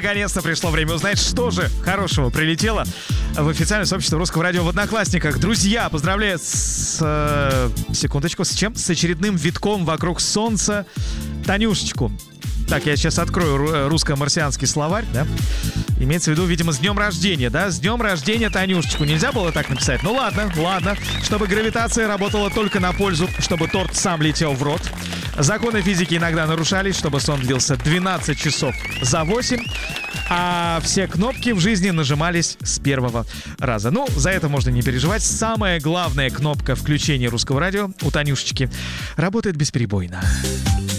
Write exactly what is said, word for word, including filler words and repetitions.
наконец-то пришло время узнать, что же хорошего прилетело в официальное сообщество Русского радио в Одноклассниках. Друзья, поздравляю с... Э, секундочку, с чем? С очередным витком вокруг Солнца Танюшечку. Так, я сейчас открою русско-марсианский словарь, да? Имеется в виду, видимо, с днем рождения, да? С днем рождения Танюшечку. Нельзя было так написать? Ну ладно, ладно. Чтобы гравитация работала только на пользу, чтобы торт сам летел в рот. Законы физики иногда нарушались, чтобы сон длился двенадцать часов за восемь. А все кнопки в жизни нажимались с первого раза. Ну, за это можно не переживать. Самая главная кнопка включения Русского радио у Танюшечки работает бесперебойно.